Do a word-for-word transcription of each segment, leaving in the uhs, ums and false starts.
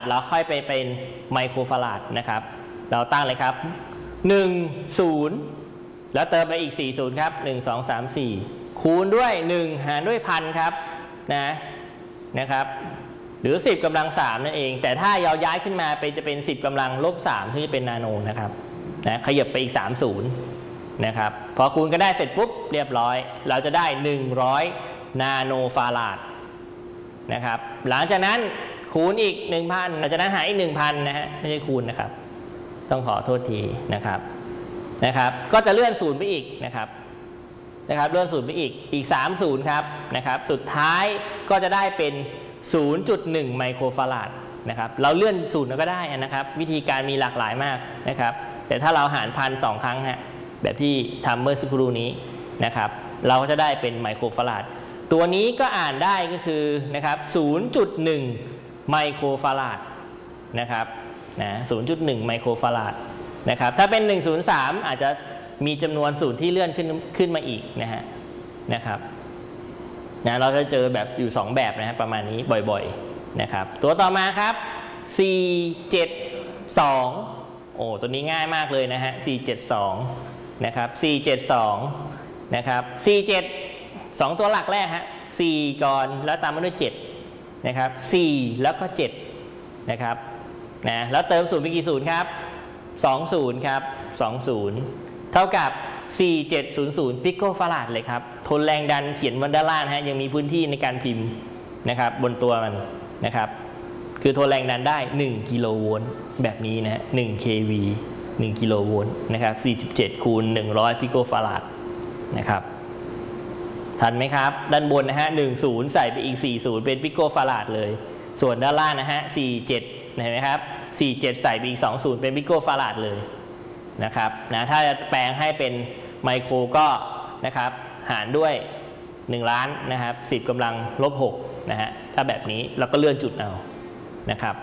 เราค่อยไปเป็นไมโครฟาราดนะครับเราตั้งเลยครับหนึ่ง ศูนย์แล้วเติมไปอีกสี่ศูนย์ครับหนึ่ง สอง สาม สี่คูณด้วยหนึ่งหารด้วยพันครับนะนะครับหรือสิบกำลังสามนั่นเองแต่ถ้าเราย้ายขึ้นมาไปจะเป็นสิบกำลังลบสามที่จะเป็นนาโนนะครับนะขยับไปอีกสามศูนย์นะครับพอคูณกันได้เสร็จปุ๊บเรียบร้อยเราจะได้หนึ่งร้อยนาโนฟาราดนะครับหลังจากนั้นคูณอีก หนึ่งพัน หลังจากนั้นหารอีก หนึ่งพัน นะฮะไม่ใช่คูณนะครับต้องขอโทษทีนะครับนะครับก็จะเลื่อนศูนย์ไปอีกนะครับนะครับเลื่อนศูนย์ไปอีกอีกสามศูนย์ครับนะครับสุดท้ายก็จะได้เป็น ศูนย์จุดหนึ่ง ไมโครฟาราดนะครับเราเลื่อนศูนย์ก็ได้นะครับวิธีการมีหลากหลายมากนะครับแต่ถ้าเราหารพันสองครั้งฮะแบบที่ทำเมื่อสักครู่นี้นะครับเราก็จะได้เป็นไมโครฟาราดตัวนี้ก็อ่านได้ก็คือนะครับ ศูนย์จุดหนึ่ง ไมโครฟาราดนะครับนะ ศูนย์จุดหนึ่ง ไมโครฟาราดนะครับถ้าเป็นหนึ่งศูนย์สามอาจจะมีจำนวนศูนย์ที่เลื่อนขึ้นขึ้นมาอีกนะฮะนะครับนะเราจะเจอแบบอยู่สองแบบนะฮะประมาณนี้บ่อยๆนะครับตัวต่อมาครับสี่ เจ็ด สองโอ้ตัวนี้ง่ายมากเลยนะฮะสี่ เจ็ด สองนะครับสี่ เจ็ด สองนะครับสี่ เจ็ด สองตัวหลักแรกฮะสี่ก่อนแล้วตามมาด้วยเจ็ดนะครับสี่แล้วก็เจ็ดนะครับนะแล้วเติมศูนย์ไปกี่ศูนย์ครับสองศูนย์ครับสองศูนย์เท่ากับสี่พันเจ็ดร้อยพิโกฟาราดเลยครับทนแรงดันเขียนบนด้านล่างนะฮะยังมีพื้นที่ในการพิมพ์นะครับบนตัวมันนะครับคือทนแรงดันได้หนึ่งกิโลโวลต์แบบนี้นะฮะหนึ่ง เค วี หนึ่งกิโลโวลต์นะครับสี่สิบเจ็ดคูณหนึ่งร้อยพิโกฟาราดนะครับทันไหมครับด้านบนนะฮะหนึ่งศูนย์ใส่ไปอีกสี่ศูนย์เป็นพิโกฟาราดเลยส่วนด้านล่างนะฮะสี่ เจ็ดเห็นไหมครับสี่เจ็ดใส่ไปอีกสองศูนย์เป็นพิโกฟาราดเลยนะครับนะถ้าจะแปลงให้เป็นไมโครก็นะครับหารด้วยหนึ่งล้านนะครับสิบกำลังลบหกนะฮะถ้าแบบนี้เราก็เลื่อนจุดเอานะครับ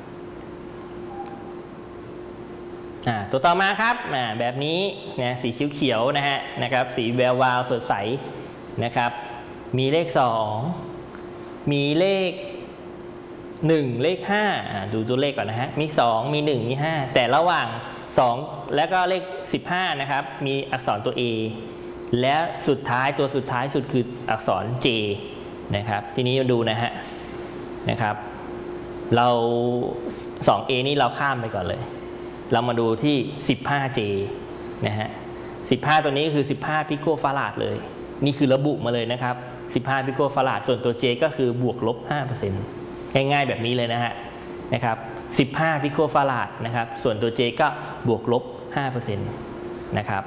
อ่าตัวต่อมาครับอ่าแบบนี้นะสีเขียวๆนะฮะนะครับสีแวววาวสดใสนะครับมีเลขสองมีเลขหนึ่งเลขห้าดูตัวเลขก่อนนะฮะมีสองมีหนึ่งมีห้าแต่ระหว่างสองแล้วก็เลขสิบห้านะครับมีอักษรตัว A และสุดท้ายตัวสุดท้ายสุดคืออักษร J นะครับทีนี้มาดูนะฮะนะครับเราสอง เอ นี่เราข้ามไปก่อนเลยเรามาดูที่ สิบห้า เจ นะฮะสิบห้าตัวนี้คือสิบห้าพิโกฟาราดเลยนี่คือระบุมาเลยนะครับสิบห้าพิโกฟาราดส่วนตัว J ก็คือบวกลบ ห้าเปอร์เซ็นต์ ง่ายๆแบบนี้เลยนะฮะนะครับสิบห้าพิโกฟาราดนะครับส่วนตัว J ก็บวกลบ ห้าเปอร์เซ็นต์ นะครับ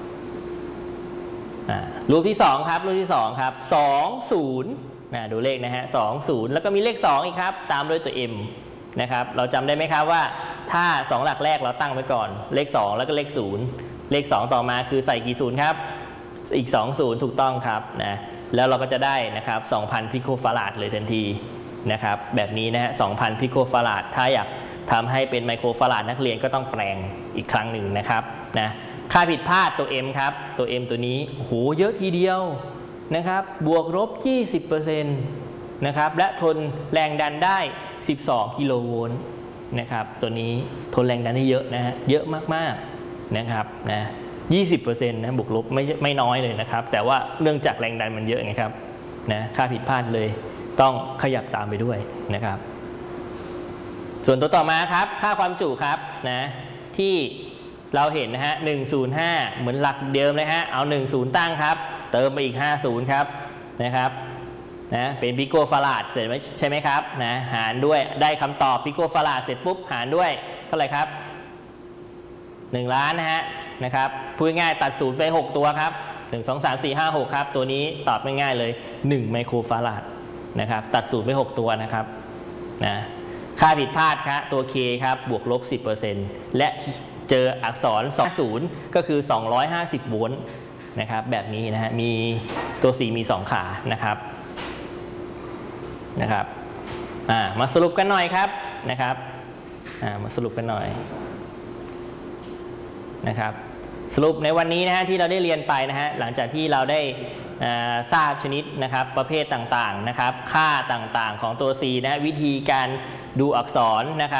รูปที่สองครับรูปที่สองครับสอง ศูนย์นะดูเลขนะฮะสอง ศูนย์แล้วก็มีเลขสองอีกครับตามด้วยตัว M นะครับเราจำได้ไหมครับว่าถ้าสองหลักแรกเราตั้งไว้ก่อนเลขสองแล้วก็เลขศูนย์เลขสองต่อมาคือใส่กี่ศูนย์ครับอีกสองศูนย์ถูกต้องครับนะแล้วเราก็จะได้นะครับ สองพัน พิโกฟาราดเลยทันทีนะครับแบบนี้นะฮะ สองพัน พิโกฟาราดถ้าอยากทำให้เป็นไมโครฟาราดนักเรียนก็ต้องแปลงอีกครั้งหนึ่งนะครับนะค่าผิดพลาดตัว M ครับตัว M ตัวนี้โอ้โหเยอะทีเดียวนะครับบวกลบ ยี่สิบเปอร์เซ็นต์ นะครับและทนแรงดันได้สิบสองกิโลโวลต์นะครับตัวนี้ทนแรงดันได้เยอะนะฮะเยอะมากๆนะครับนะยี่สิบเปอร์เซ็นต์ นะบวกลบไม่ไม่น้อยเลยนะครับแต่ว่าเนื่องจากแรงดันมันเยอะไงครับนะค่าผิดพลาดเลยต้องขยับตามไปด้วยนะครับส่วนตัวต่อมาครับค่าความจุครับนะที่เราเห็นนะฮะหนึ่งศูนย์ห้าเหมือนหลักเดิมเลยฮะเอาหนึ่งศูนย์ตั้งครับเติมไปอีกห้าศูนย์ครับนะครับนะเป็นพิโกฟาราดเสร็จไหมใช่ไหมครับนะหารด้วยได้คำตอบพิโกฟาราดเสร็จปุ๊บหารด้วยเท่าไหร่ครับหนึ่งล้านนะฮะนะครับพูดง่ายตัดศูนย์ไปหกตัวครับหนึ่ง สอง สาม สี่ ห้า หกครับตัวนี้ตอบง่ายๆเลยหนึ่งไมโครฟาราดนะครับตัดศูนย์ไปหกตัวนะครับนะค่าผิดพลาดครับตัว K ครับบวกลบ สิบเปอร์เซ็นต์ และเจออักษรสองศูนย์ก็คือสองร้อยห้าสิบโวลต์นะครับแบบนี้นะฮะมีตัว C มีสองขานะครับนะครับอ่ามาสรุปกันหน่อยครับนะครับอ่ามาสรุปกันหน่อยนะครับสรุปในวันนี้นะฮะที่เราได้เรียนไปนะฮะหลังจากที่เราได้ทราบชนิดนะครับประเภทต่างๆนะครับค่าต่างๆของตัว C นะฮะวิธีการดูอักษรนะครับ